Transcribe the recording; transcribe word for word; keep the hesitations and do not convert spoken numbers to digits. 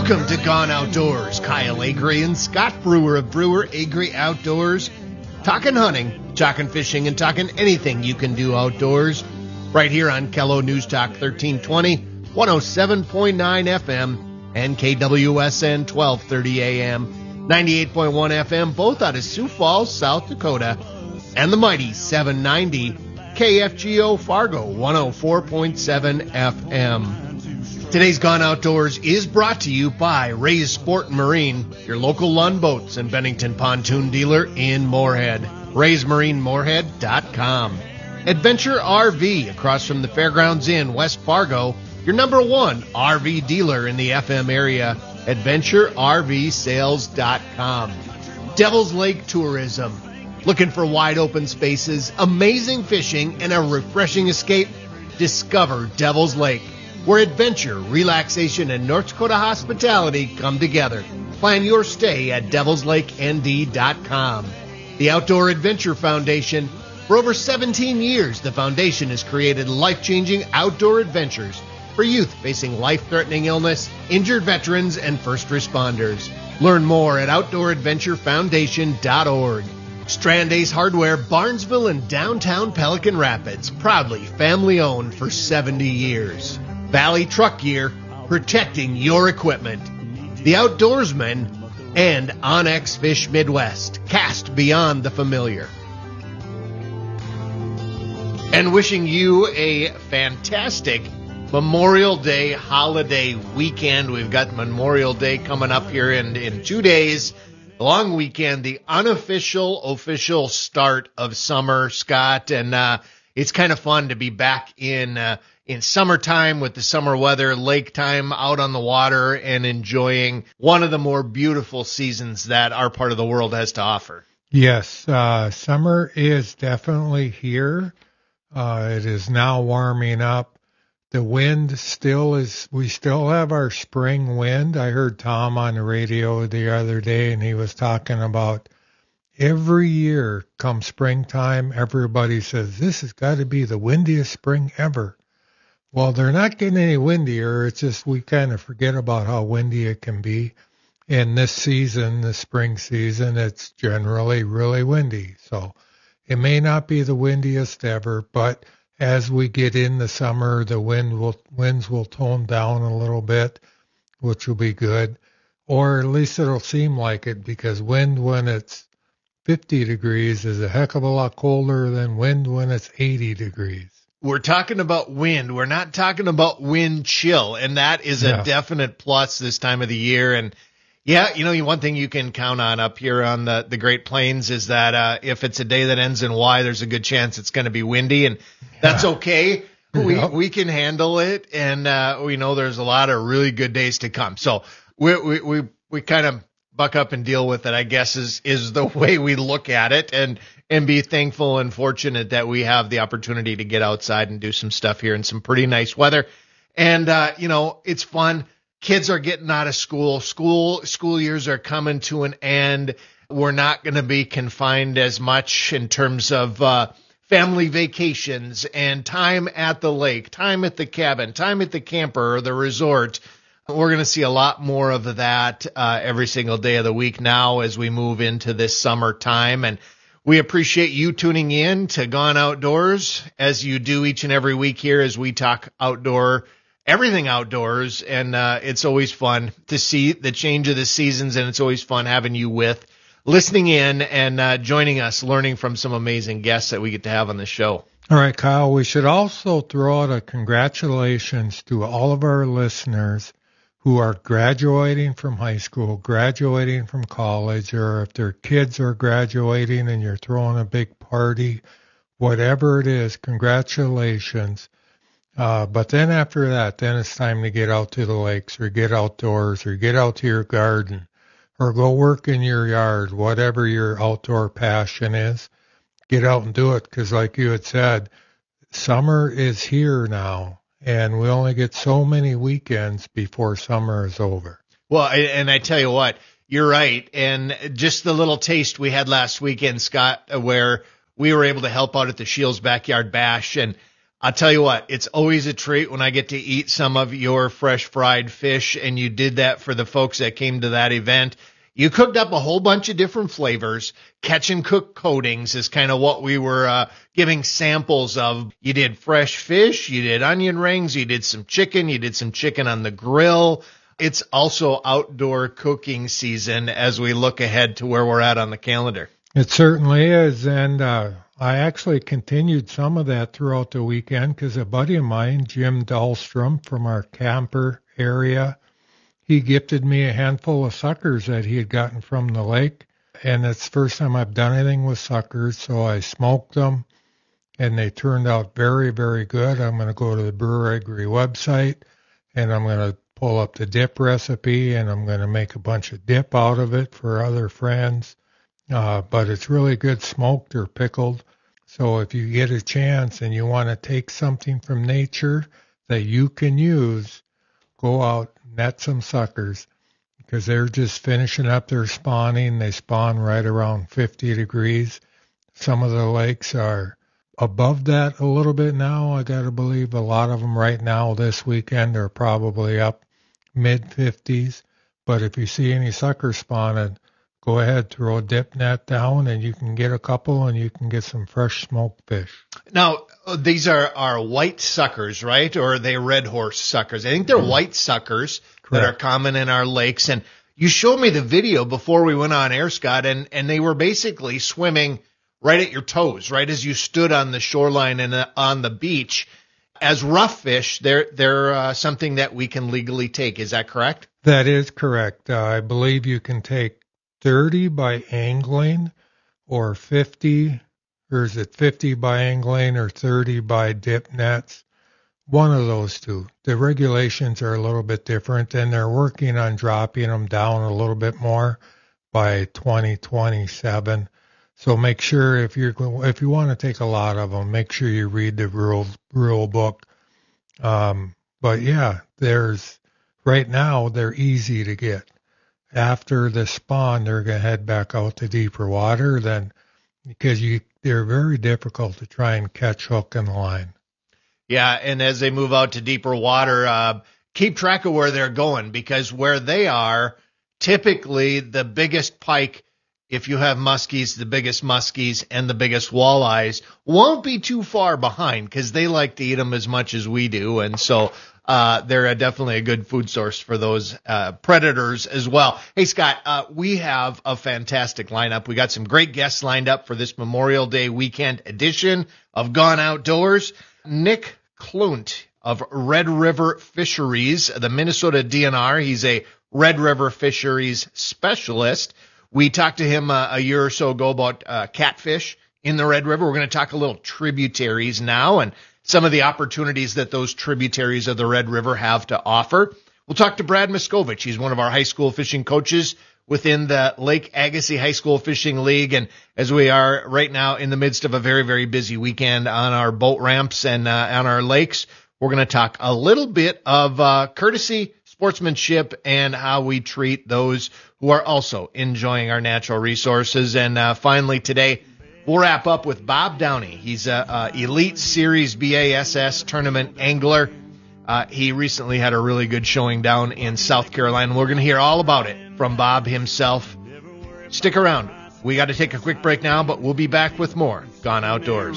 Welcome to Gone Outdoors. Kyle Agri and Scott Brewer of Brewer Agri Outdoors. Talking hunting, talking fishing, and talking anything you can do outdoors. Right here on Kello News Talk thirteen twenty, one oh seven point nine F M, and K W S N twelve thirty A M, ninety-eight point one F M, both out of Sioux Falls, South Dakota, and the mighty seven ninety K F G O Fargo, one oh four point seven F M. Today's Gone Outdoors is brought to you by Ray's Sport and Marine, your local Lund Boats and Bennington pontoon dealer in Moorhead. rays marine moorhead dot com. Adventure R V across from the Fairgrounds Inn, West Fargo, your number one R V dealer in the F M area. adventure R V sales dot com. Devil's Lake Tourism. Looking for wide open spaces, amazing fishing, and a refreshing escape? Discover Devil's Lake, where adventure, relaxation, and North Dakota hospitality come together. Plan your stay at devils lake N D dot com. The Outdoor Adventure Foundation. For over seventeen years, the foundation has created life-changing outdoor adventures for youth facing life-threatening illness, injured veterans, and first responders. Learn more at outdoor adventure foundation dot org. Strand Ace Hardware, Barnesville and downtown Pelican Rapids, proudly family-owned for seventy years. Valley Truck Gear, protecting your equipment. The Outdoorsman, and Onyx Fish Midwest, cast beyond the familiar. And wishing you a fantastic Memorial Day holiday weekend. We've got Memorial Day coming up here in, in two days. A long weekend, the unofficial, official start of summer, Scott. And uh, it's kind of fun to be back in uh, in summertime with the summer weather, lake time, out on the water, and enjoying one of the more beautiful seasons that our part of the world has to offer. Yes, uh, summer is definitely here. Uh, it is now warming up. The wind still is, we still have our spring wind. I heard Tom on the radio the other day, and he was talking about every year come springtime, everybody says, this has got to be the windiest spring ever. Well, they're not getting any windier. It's just we kind of forget about how windy it can be. And this season, the spring season, it's generally really windy. So it may not be the windiest ever, but as we get in the summer, the wind will winds will tone down a little bit, which will be good. Or at least it'll seem like it, because wind when it's fifty degrees is a heck of a lot colder than wind when it's eighty degrees. We're talking about wind. We're not talking about wind chill, and that is a Yeah. definite plus this time of the year. And yeah, you know, one thing you can count on up here on the, the Great Plains is that uh, if it's a day that ends in Y, there's a good chance it's going to be windy, and that's okay. We Yep. we can handle it, and uh, we know there's a lot of really good days to come. So we we we, we kind of buck up and deal with it, I guess, is is the way we look at it, and and be thankful and fortunate that we have the opportunity to get outside and do some stuff here in some pretty nice weather. And, uh, you know, it's fun. Kids are getting out of school. School school years are coming to an end. We're not going to be confined as much in terms of uh, family vacations and time at the lake, time at the cabin, time at the camper or the resort. We're going to see a lot more of that uh, every single day of the week now as we move into this summertime. And we appreciate you tuning in to Gone Outdoors, as you do each and every week here as we talk outdoor, everything outdoors. And uh, it's always fun to see the change of the seasons, and it's always fun having you with, listening in and uh, joining us, learning from some amazing guests that we get to have on the show. All right, Kyle, we should also throw out a congratulations to all of our listeners who are graduating from high school, graduating from college, or if their kids are graduating and you're throwing a big party, whatever it is, congratulations. Uh, but then after that, then it's time to get out to the lakes or get outdoors or get out to your garden or go work in your yard, whatever your outdoor passion is. Get out and do it, because like you had said, summer is here now. And we only get so many weekends before summer is over. Well, and I tell you what, you're right. And just the little taste we had last weekend, Scott, where we were able to help out at the Shields Backyard Bash. And I'll tell you what, it's always a treat when I get to eat some of your fresh fried fish, and you did that for the folks that came to that event. You cooked up a whole bunch of different flavors. Catch and cook coatings is kind of what we were uh, giving samples of. You did fresh fish, you did onion rings, you did some chicken, you did some chicken on the grill. It's also outdoor cooking season as we look ahead to where we're at on the calendar. It certainly is, and uh, I actually continued some of that throughout the weekend because a buddy of mine, Jim Dahlstrom from our camper area, he gifted me a handful of suckers that he had gotten from the lake, and it's the first time I've done anything with suckers, so I smoked them, and they turned out very, very good. I'm going to go to the Brewer Agri website, and I'm going to pull up the dip recipe, and I'm going to make a bunch of dip out of it for other friends. Uh, but it's really good smoked or pickled. So if you get a chance and you want to take something from nature that you can use, go out, net some suckers, because they're just finishing up their spawning. They spawn right around fifty degrees. Some of the lakes are above that a little bit now. I got to believe a lot of them right now this weekend are probably up mid fifties. But if you see any suckers spawning, go ahead, throw a dip net down, and you can get a couple, and you can get some fresh smoked fish. Now, these are, are white suckers, right? Or are they red horse suckers? I think they're white suckers. Correct. That are common in our lakes. And you showed me the video before we went on air, Scott, and, and they were basically swimming right at your toes, right as you stood on the shoreline and uh, on the beach. As rough fish, they're, they're uh, something that we can legally take. Is that correct? That is correct. Uh, I believe you can take thirty by angling or fifty, or is it fifty by angling or thirty by dip nets? One of those two. The regulations are a little bit different, and they're working on dropping them down a little bit more by twenty twenty-seven. So make sure if you're if you want to take a lot of them, make sure you read the rule rule book. Um, but yeah, there's right now they're easy to get. After the spawn, they're going to head back out to deeper water, then because you they're very difficult to try and catch hook and line. Yeah, and as they move out to deeper water, uh, keep track of where they're going, because where they are, typically the biggest pike, if you have muskies, the biggest muskies and the biggest walleyes won't be too far behind, because they like to eat them as much as we do, and so uh, they're a, definitely a good food source for those uh, predators as well. Hey, Scott, uh, we have a fantastic lineup. We got some great guests lined up for this Memorial Day weekend edition of Gone Outdoors. Nick Klunt of Red River Fisheries, the Minnesota D N R. He's a Red River Fisheries specialist. We talked to him uh, a year or so ago about uh, catfish in the Red River. We're going to talk a little tributaries now and some of the opportunities that those tributaries of the Red River have to offer. We'll talk to Brad Miskovich. He's one of our high school fishing coaches within the Lake Agassiz High School Fishing League. And as we are right now in the midst of a very, very busy weekend on our boat ramps and uh, on our lakes, we're going to talk a little bit of uh, courtesy, sportsmanship, and how we treat those who are also enjoying our natural resources. And uh, finally today, we'll wrap up with Bob Downey. He's a, a Elite Series B A S S tournament angler. Uh, he recently had a really good showing down in South Carolina. We're going to hear all about it from Bob himself. Stick around. We got to take a quick break now, but we'll be back with more Gone Outdoors.